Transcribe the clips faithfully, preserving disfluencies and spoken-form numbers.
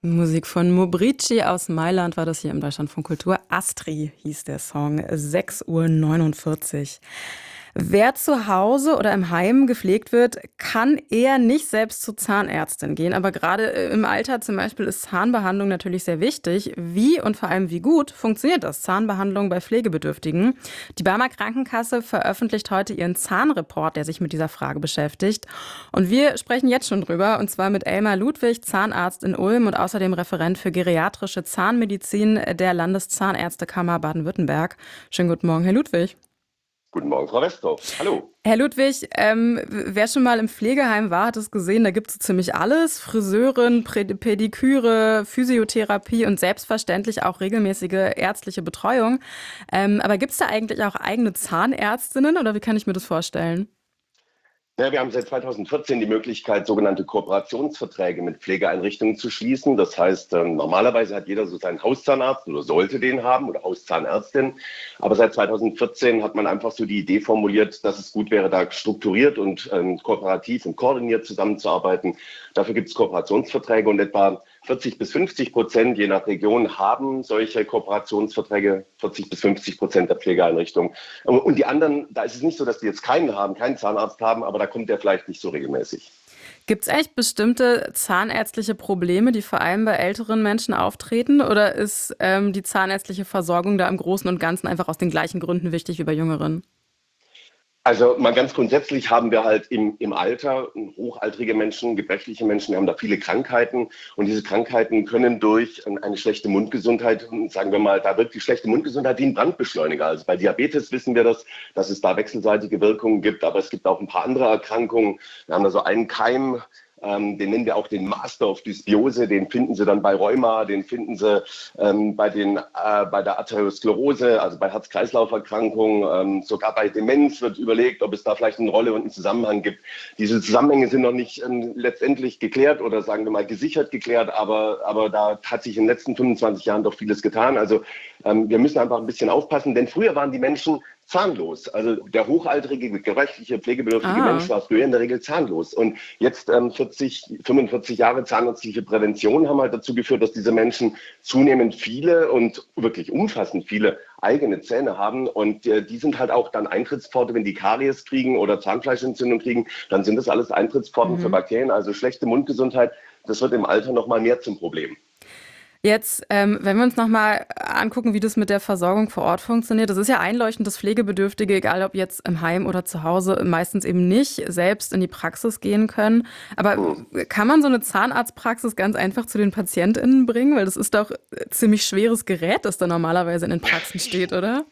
Musik von Mubrici aus Mailand war das hier im Deutschlandfunk Kultur. Astri hieß der Song, sechs Uhr neunundvierzig. Wer zu Hause oder im Heim gepflegt wird, kann eher nicht selbst zur Zahnärztin gehen. Aber gerade im Alter zum Beispiel ist Zahnbehandlung natürlich sehr wichtig. Wie und vor allem wie gut funktioniert das Zahnbehandlung bei Pflegebedürftigen? Die Barmer Krankenkasse veröffentlicht heute ihren Zahnreport, der sich mit dieser Frage beschäftigt. Und wir sprechen jetzt schon drüber, und zwar mit Elmar Ludwig, Zahnarzt in Ulm und außerdem Referent für geriatrische Zahnmedizin der Landeszahnärztekammer Baden-Württemberg. Schönen guten Morgen, Herr Ludwig. Guten Morgen, Frau Westorf. Hallo. Herr Ludwig, ähm, wer schon mal im Pflegeheim war, hat es gesehen, da gibt es so ziemlich alles. Friseurin, Pediküre, Physiotherapie und selbstverständlich auch regelmäßige ärztliche Betreuung. Ähm, aber gibt es da eigentlich auch eigene Zahnärztinnen oder wie kann ich mir das vorstellen? Ja, wir haben seit zweitausendvierzehn die Möglichkeit, sogenannte Kooperationsverträge mit Pflegeeinrichtungen zu schließen. Das heißt, ähm, normalerweise hat jeder so seinen Hauszahnarzt oder sollte den haben oder Hauszahnärztin. Aber seit zweitausendvierzehn hat man einfach so die Idee formuliert, dass es gut wäre, da strukturiert und ähm, kooperativ und koordiniert zusammenzuarbeiten. Dafür gibt es Kooperationsverträge und etwa vierzig bis fünfzig Prozent, je nach Region, haben solche Kooperationsverträge, vierzig bis fünfzig Prozent der Pflegeeinrichtungen. Und die anderen, da ist es nicht so, dass die jetzt keinen haben, keinen Zahnarzt haben, aber da kommt der vielleicht nicht so regelmäßig. Gibt es eigentlich bestimmte zahnärztliche Probleme, die vor allem bei älteren Menschen auftreten? Oder ist ähm, die zahnärztliche Versorgung da im Großen und Ganzen einfach aus den gleichen Gründen wichtig wie bei Jüngeren? Also mal ganz grundsätzlich haben wir halt im, im Alter hochaltrige Menschen, gebrechliche Menschen, wir haben da viele Krankheiten und diese Krankheiten können durch eine schlechte Mundgesundheit, sagen wir mal, da wirkt die schlechte Mundgesundheit wie ein Brandbeschleuniger. Also bei Diabetes wissen wir das, dass es da wechselseitige Wirkungen gibt, aber es gibt auch ein paar andere Erkrankungen. Wir haben da so einen Keim, ähm, den nennen wir auch den Master of Dysbiose, den finden Sie dann bei Rheuma, den finden Sie ähm, bei, den, äh, bei der Arteriosklerose, also bei Herz-Kreislauf-Erkrankungen, ähm, sogar bei Demenz wird überlegt, ob es da vielleicht eine Rolle und einen Zusammenhang gibt. Diese Zusammenhänge sind noch nicht ähm, letztendlich geklärt oder sagen wir mal gesichert geklärt, aber, aber da hat sich in den letzten fünfundzwanzig Jahren doch vieles getan. Also ähm, wir müssen einfach ein bisschen aufpassen, denn früher waren die Menschen zahnlos. Also der hochaltrige, gebrechliche, pflegebedürftige Ah. Mensch war früher in der Regel zahnlos. Und jetzt ähm, vierzig, fünfundvierzig Jahre zahnärztliche Prävention haben halt dazu geführt, dass diese Menschen zunehmend viele und wirklich umfassend viele eigene Zähne haben. Und äh, die sind halt auch dann Eintrittspforte, wenn die Karies kriegen oder Zahnfleischentzündung kriegen, dann sind das alles Eintrittspforten für Mhm. Bakterien. Also schlechte Mundgesundheit, das wird im Alter noch mal mehr zum Problem. Jetzt, ähm, wenn wir uns nochmal angucken, wie das mit der Versorgung vor Ort funktioniert, das ist ja einleuchtend, dass Pflegebedürftige, egal ob jetzt im Heim oder zu Hause, meistens eben nicht selbst in die Praxis gehen können. Aber Hm. kann man so eine Zahnarztpraxis ganz einfach zu den PatientInnen bringen? Weil das ist doch ziemlich schweres Gerät, das da normalerweise in den Praxen steht, oder?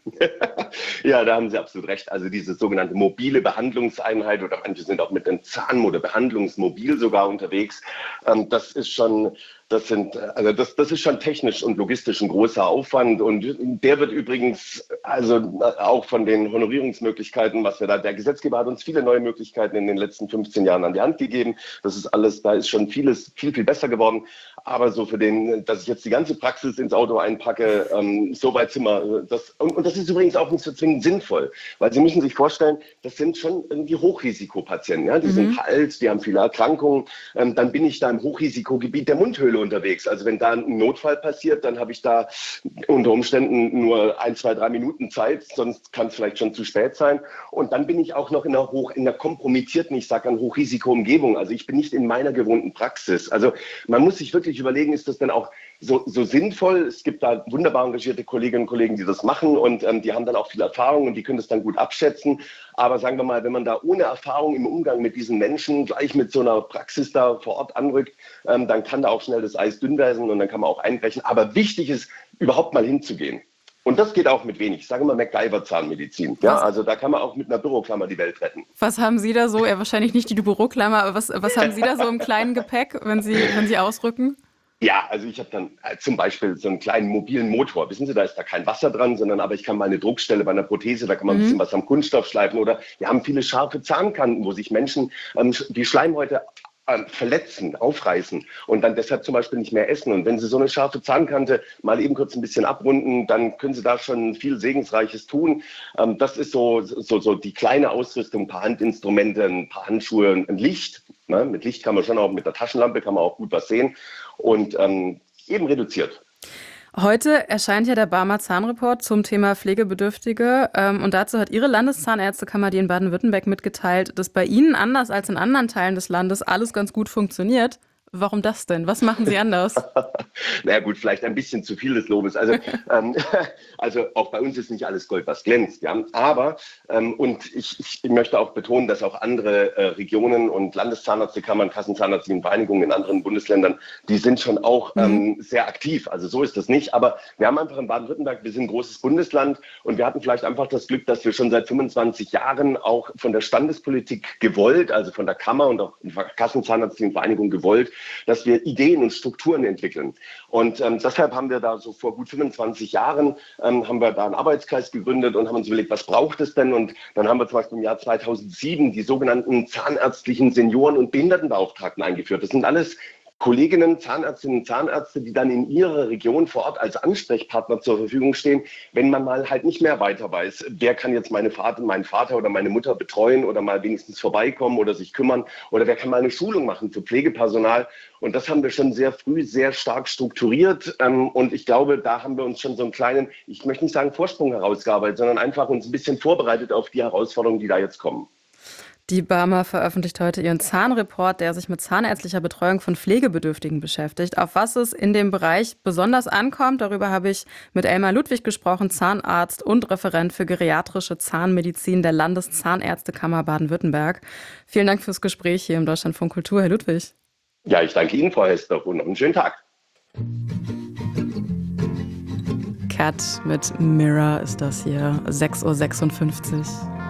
Ja, da haben Sie absolut recht. Also diese sogenannte mobile Behandlungseinheit oder manche sind auch mit einem Zahn- oder Behandlungsmobil sogar unterwegs. Ähm, das ist schon, das sind, also das, das ist schon technisch und logistisch ein großer Aufwand und der wird übrigens also auch von den Honorierungsmöglichkeiten, was wir da, der Gesetzgeber hat uns viele neue Möglichkeiten in den letzten fünfzehn Jahren an die Hand gegeben. Das ist alles, da ist schon vieles viel, viel besser geworden. Aber so für den, dass ich jetzt die ganze Praxis ins Auto einpacke, ähm, so weit sind wir. Das, und, und das ist übrigens auch nicht so zwingend sinnvoll, weil Sie müssen sich vorstellen, das sind schon irgendwie Hochrisikopatienten. Ja? Die sind Mhm. alt, die haben viele Erkrankungen. Ähm, dann bin ich da im Hochrisikogebiet der Mundhöhle unterwegs. Also wenn da ein Notfall passiert, dann habe ich da unter Umständen nur ein, zwei, drei Minuten Zeit, sonst kann es vielleicht schon zu spät sein. Und dann bin ich auch noch in einer, hoch, in einer kompromittierten, ich sage an Hochrisikoumgebung. Also ich bin nicht in meiner gewohnten Praxis. Also man muss sich wirklich überlegen, ist das denn auch so, so sinnvoll? Es gibt da wunderbar engagierte Kolleginnen und Kollegen, die das machen und ähm, die haben dann auch viel Erfahrung und die können das dann gut abschätzen. Aber sagen wir mal, wenn man da ohne Erfahrung im Umgang mit diesen Menschen gleich mit so einer Praxis da vor Ort anrückt, ähm, dann kann da auch schnell das Eis dünn werden und dann kann man auch einbrechen. Aber wichtig ist, überhaupt mal hinzugehen. Und das geht auch mit wenig. Ich sage mal MacGyver-Zahnmedizin. Ja, Was, also da kann man auch mit einer Büroklammer die Welt retten. was haben Sie da so? Ja, wahrscheinlich nicht die Büroklammer, aber was, was haben Sie da so im kleinen Gepäck, wenn Sie, wenn Sie ausrücken? Ja, also ich habe dann äh, zum Beispiel so einen kleinen mobilen Motor. Wissen Sie, da ist da kein Wasser dran, sondern aber ich kann meine Druckstelle bei einer Prothese, da kann man ein bisschen Mhm. was am Kunststoff schleifen. Oder wir haben viele scharfe Zahnkanten, wo sich Menschen ähm, die Schleimhäute ähm, verletzen, aufreißen und dann deshalb zum Beispiel nicht mehr essen. Und wenn Sie so eine scharfe Zahnkante mal eben kurz ein bisschen abrunden, dann können Sie da schon viel Segensreiches tun. Ähm, das ist so, so, so die kleine Ausrüstung, ein paar Handinstrumente, ein paar Handschuhe, ein Licht. Ne? Mit Licht kann man schon auch, mit der Taschenlampe kann man auch gut was sehen und ähm, eben reduziert. Heute erscheint ja der Barmer Zahnreport zum Thema Pflegebedürftige. Ähm, und dazu hat Ihre Landeszahnärztekammer, die in Baden-Württemberg, mitgeteilt, dass bei Ihnen anders als in anderen Teilen des Landes alles ganz gut funktioniert. Warum das denn? Was machen Sie anders? Naja gut, vielleicht ein bisschen zu viel des Lobes. Also, ähm, also auch bei uns ist nicht alles Gold, was glänzt. Ja? Aber, ähm, und ich, ich möchte auch betonen, dass auch andere äh, Regionen und Landeszahnarztekammern, Kassenzahnärztlichen Vereinigungen in anderen Bundesländern, die sind schon auch ähm, sehr aktiv. Also so ist das nicht. Aber wir haben einfach in Baden-Württemberg, wir sind ein großes Bundesland und wir hatten vielleicht einfach das Glück, dass wir schon seit fünfundzwanzig Jahren auch von der Standespolitik gewollt, also von der Kammer und auch von der Kassenzahnärztlichen Vereinigung gewollt, dass wir Ideen und Strukturen entwickeln. Und ähm, deshalb haben wir da so vor gut fünfundzwanzig Jahren ähm, haben wir da einen Arbeitskreis gegründet und haben uns überlegt, was braucht es denn? Und dann haben wir zum Beispiel im Jahr zweitausendsieben die sogenannten zahnärztlichen Senioren- und Behindertenbeauftragten eingeführt. Das sind alles Kolleginnen, Zahnärztinnen und Zahnärzte, die dann in ihrer Region vor Ort als Ansprechpartner zur Verfügung stehen, wenn man mal halt nicht mehr weiter weiß, wer kann jetzt meine Vater, meinen Vater oder meine Mutter betreuen oder mal wenigstens vorbeikommen oder sich kümmern oder wer kann mal eine Schulung machen für Pflegepersonal. Und das haben wir schon sehr früh sehr stark strukturiert. Und ich glaube, da haben wir uns schon so einen kleinen, ich möchte nicht sagen Vorsprung herausgearbeitet, sondern einfach uns ein bisschen vorbereitet auf die Herausforderungen, die da jetzt kommen. Die Barmer veröffentlicht heute ihren Zahnreport, der sich mit zahnärztlicher Betreuung von Pflegebedürftigen beschäftigt. Auf was es in dem Bereich besonders ankommt, darüber habe ich mit Elmar Ludwig gesprochen, Zahnarzt und Referent für geriatrische Zahnmedizin der Landeszahnärztekammer Baden-Württemberg. Vielen Dank fürs Gespräch hier im Deutschlandfunk Kultur, Herr Ludwig. Ja, ich danke Ihnen, Frau Hester, und noch einen schönen Tag. Cat mit Mirror ist das hier, sechs Uhr sechsundfünfzig.